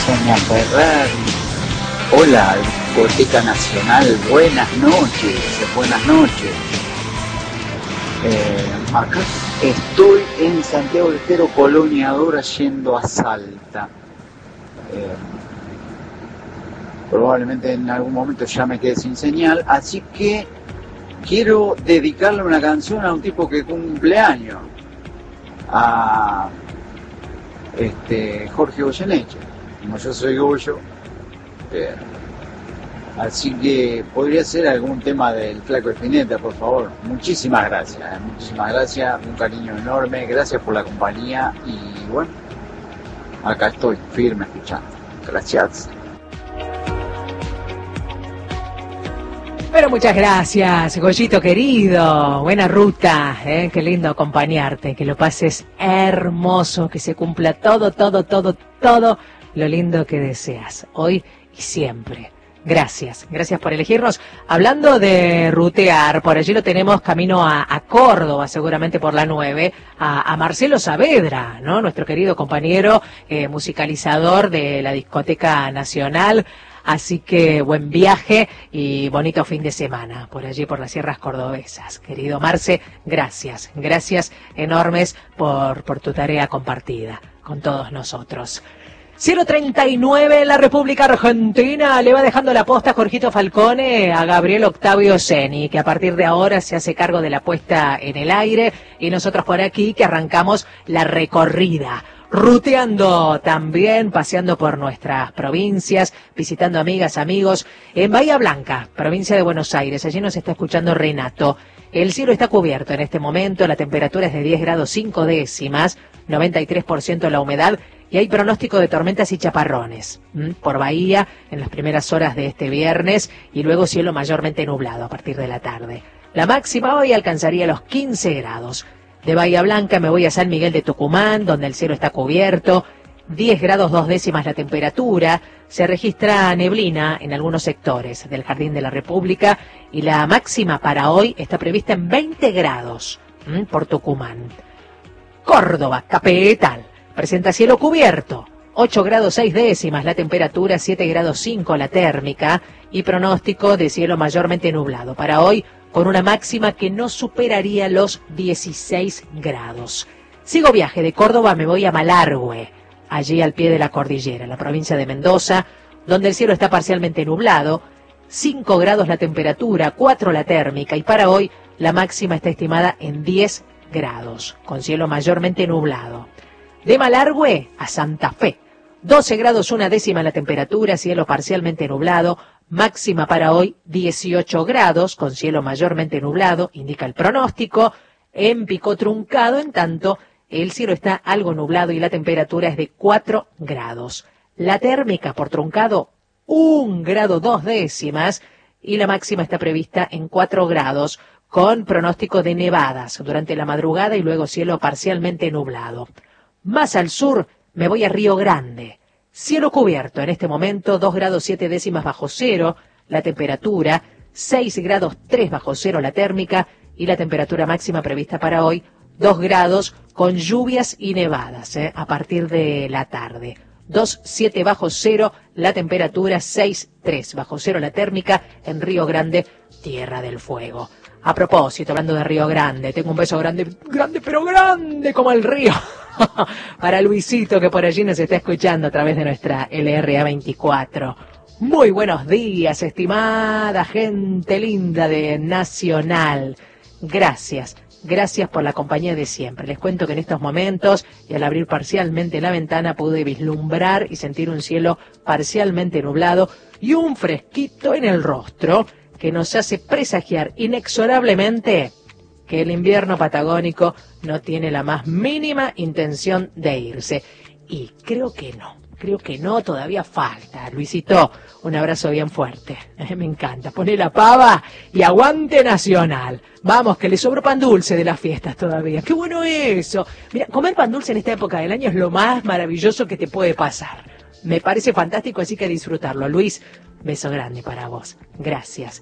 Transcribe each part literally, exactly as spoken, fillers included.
Sonia Ferrari. Hola, Discoteca Nacional, buenas noches, buenas noches. Eh, acá estoy en Santiago del Estero, Colonia Dora, yendo a Salta. Eh, probablemente en algún momento ya me quede sin señal, así que quiero dedicarle una canción a un tipo que cumple años, a este, Jorge Goyeneche. Como yo soy Goyo, eh, así que podría ser algún tema del Flaco Espineta, por favor. Muchísimas gracias, eh, muchísimas gracias, un cariño enorme, gracias por la compañía y bueno, acá estoy firme escuchando. Gracias. Pero muchas gracias, Goyito querido, buena ruta, ¿eh? Qué lindo acompañarte, que lo pases hermoso, que se cumpla todo, todo, todo, todo lo lindo que deseas, hoy y siempre. Gracias, gracias por elegirnos. Hablando de rutear, por allí lo tenemos camino a, a Córdoba, seguramente por la nueve, a, a Marcelo Saavedra, ¿no? Nuestro querido compañero eh, musicalizador de la Discoteca Nacional. Así que buen viaje y bonito fin de semana por allí por las sierras cordobesas. Querido Marce, gracias, gracias enormes por, por tu tarea compartida con todos nosotros. cero treinta y nueve en la República Argentina, le va dejando la posta Jorgito Falcone a Gabriel Octavio Seni, que a partir de ahora se hace cargo de la puesta en el aire, y nosotros por aquí que arrancamos la recorrida. Ruteando también, paseando por nuestras provincias, visitando amigas, amigos, en Bahía Blanca, provincia de Buenos Aires. Allí nos está escuchando Renato. El cielo está cubierto en este momento, la temperatura es de diez grados cinco décimas, noventa y tres por ciento la humedad, y hay pronóstico de tormentas y chaparrones ¿m? por Bahía en las primeras horas de este viernes, y luego cielo mayormente nublado a partir de la tarde. La máxima hoy alcanzaría los quince grados. De Bahía Blanca me voy a San Miguel de Tucumán, donde el cielo está cubierto, diez grados dos décimas la temperatura, se registra neblina en algunos sectores del Jardín de la República, y la máxima para hoy está prevista en veinte grados ¿m? por Tucumán. Córdoba, capital, presenta cielo cubierto, ocho grados seis décimas la temperatura, siete grados cinco la térmica, y pronóstico de cielo mayormente nublado para hoy, con una máxima que no superaría los dieciséis grados. Sigo viaje de Córdoba, me voy a Malargüe, allí al pie de la cordillera, en la provincia de Mendoza, donde el cielo está parcialmente nublado, cinco grados la temperatura, cuatro la térmica, y para hoy la máxima está estimada en diez grados, con cielo mayormente nublado. De Malargüe a Santa Fe, doce grados una décima la temperatura, cielo parcialmente nublado, máxima para hoy dieciocho grados, con cielo mayormente nublado, indica el pronóstico. En Pico Truncado, en tanto, el cielo está algo nublado y la temperatura es de cuatro grados. La térmica por Truncado, un grado dos décimas, y la máxima está prevista en cuatro grados, con pronóstico de nevadas durante la madrugada y luego cielo parcialmente nublado. Más al sur, me voy a Río Grande. Cielo cubierto en este momento, dos grados siete décimas bajo cero la temperatura, seis grados tres bajo cero la térmica, y la temperatura máxima prevista para hoy, dos grados con lluvias y nevadas ¿eh? a partir de la tarde. dos siete bajo cero la temperatura, seis tres bajo cero la térmica en Río Grande, Tierra del Fuego. A propósito, hablando de Río Grande, tengo un beso grande, grande pero grande como el río, para Luisito, que por allí nos está escuchando a través de nuestra L R A veinticuatro. Muy buenos días, estimada gente linda de Nacional. Gracias, gracias por la compañía de siempre. Les cuento que en estos momentos, y al abrir parcialmente la ventana, pude vislumbrar y sentir un cielo parcialmente nublado y un fresquito en el rostro que nos hace presagiar inexorablemente que el invierno patagónico no tiene la más mínima intención de irse. Y creo que no, creo que no, todavía falta. Luisito, un abrazo bien fuerte. Eh, me encanta. Poné la pava y aguante Nacional. Vamos, que le sobró pan dulce de las fiestas todavía. ¡Qué bueno eso! Mira, comer pan dulce en esta época del año es lo más maravilloso que te puede pasar. Me parece fantástico, así que disfrutarlo. Luis, beso grande para vos. Gracias.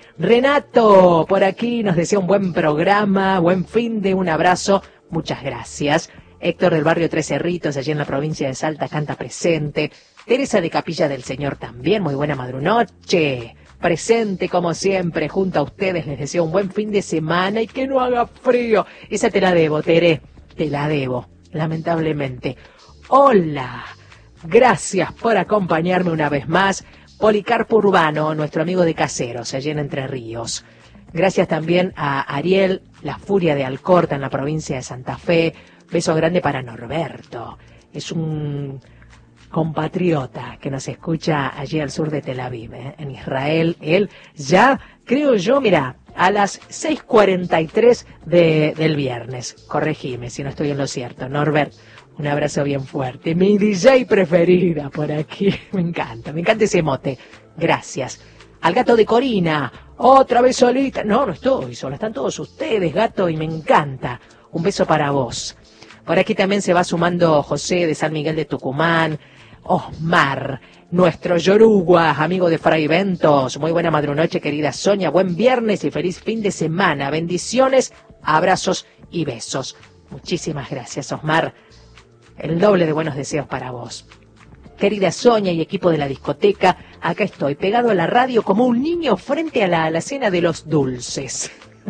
Renato, por aquí nos desea un buen programa, buen fin de, un abrazo, muchas gracias. Héctor del barrio Tres Cerritos, allí en la provincia de Salta, canta presente. Teresa de Capilla del Señor también, muy buena madrunoche. Presente como siempre junto a ustedes, les deseo un buen fin de semana y que no haga frío. Esa te la debo, Tere, te la debo, lamentablemente. Hola, gracias por acompañarme una vez más. Policarpo Urbano, nuestro amigo de Caseros, allí en Entre Ríos. Gracias también a Ariel, la furia de Alcorta en la provincia de Santa Fe. Beso grande para Norberto. Es un compatriota que nos escucha allí al sur de Tel Aviv, ¿eh? En Israel. Él ya, creo yo, mira, a las seis cuarenta y tres de, del viernes. Corregime si no estoy en lo cierto. Norbert, un abrazo bien fuerte. Mi D J preferida por aquí. Me encanta, me encanta ese mote. Gracias. Al gato de Corina, otra vez solita. No, no estoy sola, están todos ustedes, gato, y me encanta. Un beso para vos. Por aquí también se va sumando José de San Miguel de Tucumán. Osmar, nuestro Yoruba, amigo de Fray Ventos. Muy buena madrunoche, querida Sonia. Buen viernes y feliz fin de semana. Bendiciones, abrazos y besos. Muchísimas gracias, Osmar. El doble de buenos deseos para vos. Querida Sonia y equipo de la discoteca, acá estoy, pegado a la radio como un niño frente a la alacena de los dulces.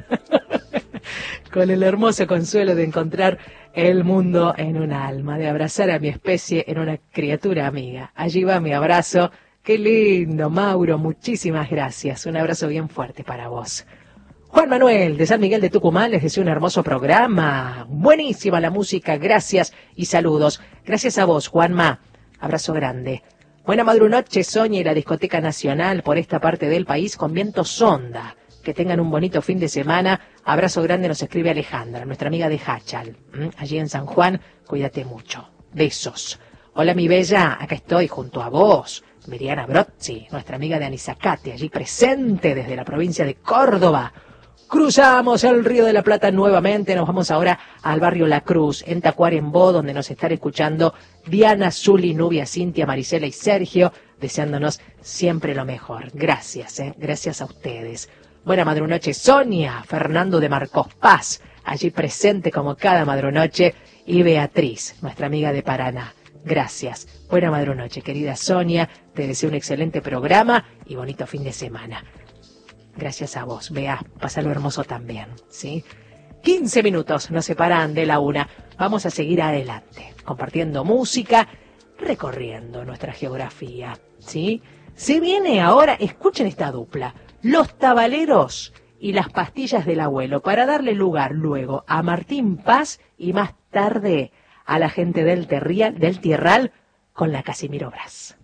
Con el hermoso consuelo de encontrar el mundo en un alma, de abrazar a mi especie en una criatura amiga. Allí va mi abrazo. Qué lindo, Mauro, muchísimas gracias. Un abrazo bien fuerte para vos. Juan Manuel, de San Miguel de Tucumán, les deseo un hermoso programa. Buenísima la música, gracias y saludos. Gracias a vos, Juanma. Abrazo grande. Buena madrunoche, Sonia y la Discoteca Nacional por esta parte del país con viento sonda. Que tengan un bonito fin de semana. Abrazo grande, nos escribe Alejandra, nuestra amiga de Hachal. ¿Mm? Allí en San Juan, cuídate mucho. Besos. Hola, mi bella, acá estoy junto a vos. Miriana Brozzi, nuestra amiga de Anisacate, allí presente desde la provincia de Córdoba. Cruzamos el Río de la Plata nuevamente, nos vamos ahora al barrio La Cruz, en Tacuarembó, donde nos están escuchando Diana, Zuli, Nubia, Cintia, Marisela y Sergio, deseándonos siempre lo mejor. Gracias, eh, gracias a ustedes. Buena madrunoche, Sonia, Fernando de Marcos Paz, allí presente como cada madrunoche, y Beatriz, nuestra amiga de Paraná. Gracias. Buena madrunoche, querida Sonia, te deseo un excelente programa y bonito fin de semana. Gracias a vos, Bea, pasalo hermoso también, ¿sí? quince minutos nos separan de la una. Vamos a seguir adelante, compartiendo música, recorriendo nuestra geografía, ¿sí? Se viene ahora, escuchen esta dupla, Los Tabaleros y las Pastillas del Abuelo, para darle lugar luego a Martín Paz y más tarde a la gente del, Terrial, del Tierral con la Casimiro Brás.